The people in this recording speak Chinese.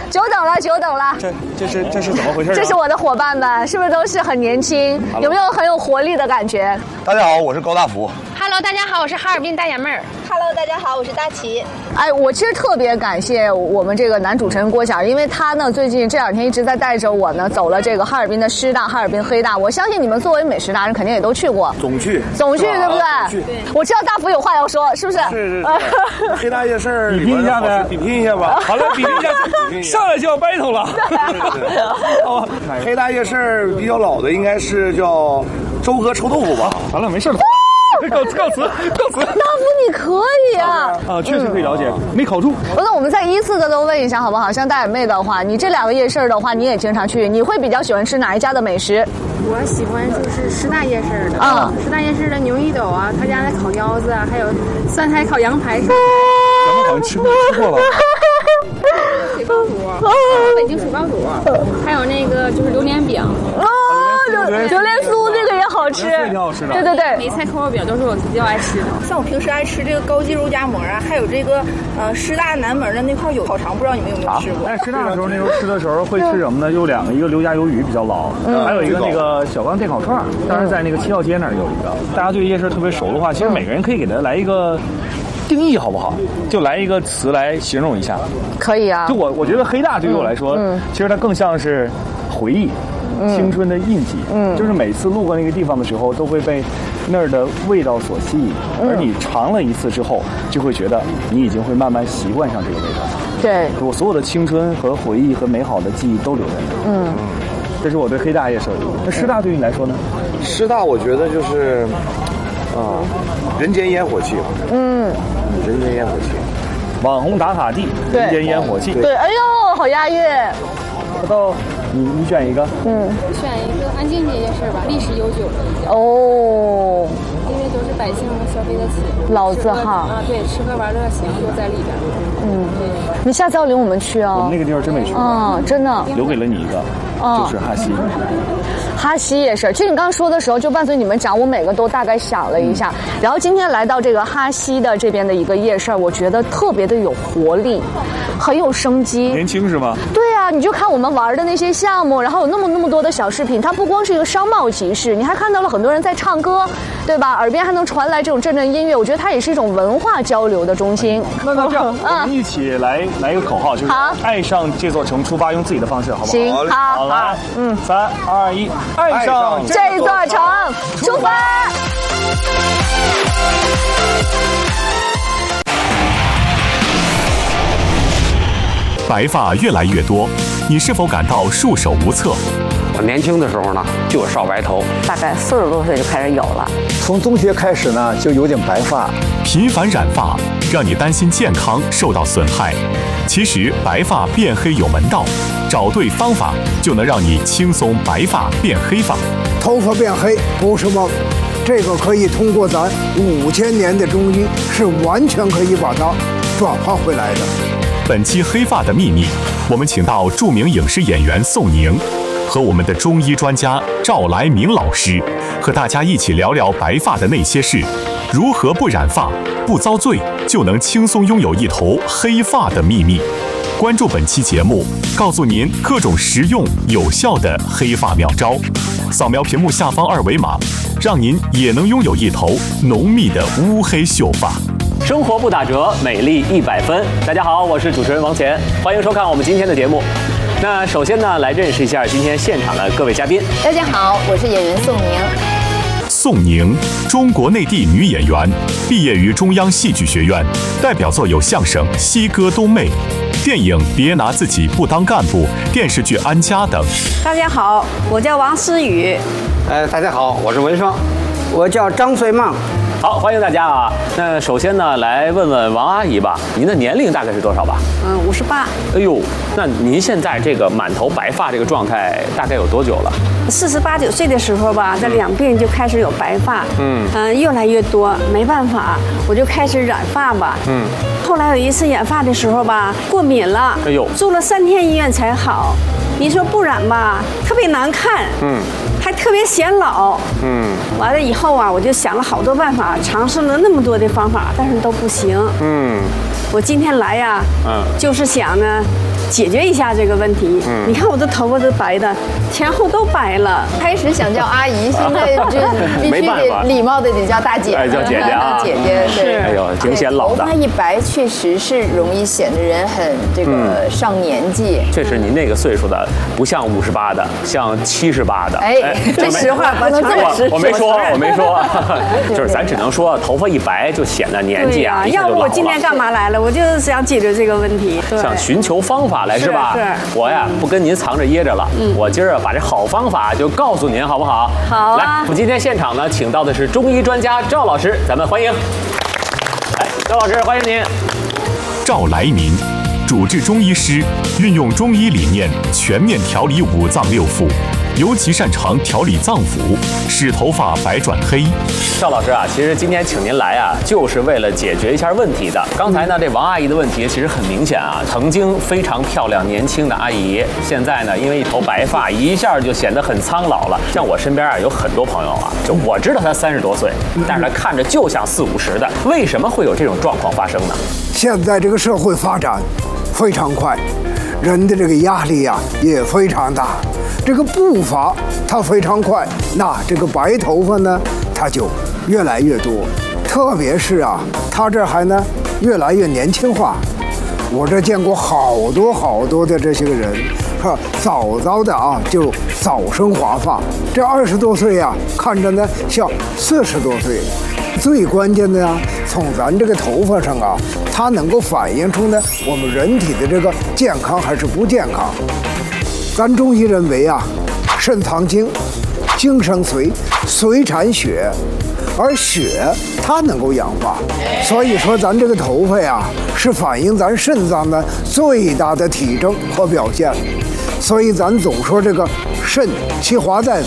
久等了，久等了。 这是怎么回事？ 这是我的伙伴们，是不是都是很年轻？有没有很有活力的感觉？ 大家好，我是高大福。 Hello， 大家好，我是哈尔滨大眼妹儿。 Hello， 大家好，我是大齐。 哎，我其实特别感谢我们这个男主持人郭晓，因为他呢最近这2天一直在带着我呢走了这个哈尔滨的师大、哈尔滨黑大。我相信你们作为美食达人，肯定也都去过。 总去， 对不对？对。我知道大福有话要说，是不是？ 是。黑大夜市比拼一下呗， 比拼一下吧。 好了，比拼一下，上来就要 battle 了。 好，黑大夜市比较老的应该是叫周哥臭豆腐吧？ 完了，没事了。告辞。 大福，你可以啊！ 确实可以了解，没考住。 那我们再依次的都问一下好不好？像大眼妹的话，你这2个夜市的话，你也经常去，你会比较喜欢吃哪一家的美食？ 我喜欢就是师大夜市的师大夜市的牛一斗啊，他家的烤腰子啊，还有3台烤羊排。 咱们好像吃过了。 水爆肚，北京水爆肚，还有那个就是榴莲饼。 榴莲酥这个也好吃， 挺好吃的。 对， 梅菜扣肉饼都是我比较爱吃的。 像我平时爱吃这个高级肉夹馍啊，还有这个师大南门的那块有烤肠，不知道你们有没有吃过？ 在师大的时候，那时候吃的时候会吃什么呢？有2个，一个刘家鱿鱼比较老，还有一个那个小刚电烤串，当然在那个7号街那儿有一个。大家对夜市特别熟的话，其实每个人可以给它来一个定义，好不好？就来一个词来形容一下。 可以啊。 就我觉得黑大对于我来说，其实它更像是回忆。青春的印记，就是每次路过那个地方的时候，都会被那儿的味道所吸引，而你尝了一次之后，就会觉得你已经会慢慢习惯上这个味道。 对， 我所有的青春和回忆和美好的记忆都留在那儿。这是我对黑大夜市。那师大对你来说呢？ 师大我觉得就是人间烟火气。人间烟火气， 网红打卡地，人间烟火气。 对，哎呦，好押韵。 到你选一个。 选一个安静街夜市吧，历史悠久的。 哦。 因为都是百姓消费得起。 老字号啊，对，吃喝玩乐行都在里边。对。 你下次要领我们去哦。 我们那个地方真没去过。 真的。 留给了你一个，就是哈西。 哈西夜市，其实你刚刚说的时候，就伴随你们讲，我每个都大概想了一下。然后今天来到这个哈西的这边的一个夜市，我觉得特别的有活力，很有生机。 年轻是吗？ 对啊，你就看我们玩的那些项目，然后有那么多的小饰品，它不光是一个商贸集市，你还看到了很多人在唱歌，对吧？耳边还能传来这种阵阵音乐，我觉得它也是一种文化交流的中心。 那这样，我们一起来一个口号，就是爱上这座城，出发，用自己的方式，好不好？ 行， 好，来，3、2、1，爱上这座城，出发！ 白发越来越多，你是否感到束手无策？ 我年轻的时候呢，就有少白头， 大概40多岁就开始有了。 从中学开始呢，就有点白发。 频繁染发让你担心健康受到损害，其实白发变黑有门道，找对方法就能让你轻松白发变黑发。 头发变黑不是梦，这个可以通过咱5000年的中医，是完全可以把它转化回来的。 本期黑发的秘密，我们请到著名影视演员宋宁和我们的中医专家赵来明老师，和大家一起聊聊白发的那些事，如何不染发、不遭罪，就能轻松拥有一头黑发的秘密。关注本期节目，告诉您各种实用有效的黑发妙招。扫描屏幕下方2维码，让您也能拥有一头浓密的乌黑秀发。 生活不打折，美丽100分。大家好，我是主持人王乾，欢迎收看我们今天的节目。那首先呢，来认识一下今天现场的各位嘉宾。 大家好，我是演员宋宁。 宋宁，中国内地女演员，毕业于中央戏剧学院，代表作有相声《西哥东妹》、电影《别拿自己不当干部》、电视剧《安家》等。 大家好，我叫王思雨。 大家好，我是文双。我叫张穗梦。 好，欢迎大家啊！那首先呢，来问问王阿姨吧，您的年龄大概是多少吧 ？58。 哎呦，那您现在这个满头白发这个状态大概有多久了 ？48、9岁的时候吧，在两鬓就开始有白发，越来越多，没办法，我就开始染发吧，后来有一次染发的时候吧，过敏了， 哎呦， 住了3天医院才好。你说不染吧，特别难看，还特别显老，完了以后啊，我就想了好多办法，尝试了那么多的方法，但是都不行，我今天来呀，就是想呢， 解决一下这个问题。你看我的头发都白的，前后都白了。 开始想叫阿姨，现在就必须得礼貌的得叫大姐， 叫姐姐啊， 姐姐对。 哎呦，挺显老的。 头发一白，确实是容易显得人很这个上年纪。 确实，您那个岁数的不像58的，像78的。 哎，这实话不能这么直。 我没说，就是咱只能说头发一白就显得年纪啊。 要不我今天干嘛来了？我就是想解决这个问题。 想寻求方法来是吧？ 是。 我呀不跟您藏着掖着了，我今儿把这好方法就告诉您，好不好？ 好啊。 来，我们今天现场呢，请到的是中医专家赵老师，咱们欢迎。来，赵老师，欢迎您。 赵来民，主治中医师，运用中医理念全面调理五脏六腑，尤其擅长调理脏腑，使头发白转黑。 赵老师啊，其实今天请您来啊，就是为了解决一下问题的。刚才呢，这王阿姨的问题其实很明显啊，曾经非常漂亮年轻的阿姨，现在呢，因为一头白发，一下就显得很苍老了。像我身边啊，有很多朋友啊，就我知道他30多岁，但是他看着就像40、50的，为什么会有这种状况发生呢？ 现在这个社会发展非常快，人的这个压力呀也非常大，这个步伐它非常快，那这个白头发呢，它就越来越多，特别是啊，它这还呢越来越年轻化。我这见过好多的这些个人，早的啊就早生华发，这20多岁呀，看着呢像40多岁。最关键的呀，从咱这个头发上啊，它能够反映出呢我们人体的这个健康还是不健康。咱中医认为啊，肾藏精，精生髓，髓产血，而血它能够氧化，所以说咱这个头发呀，是反映咱肾脏的最大的体征和表现。所以咱总说这个肾其华在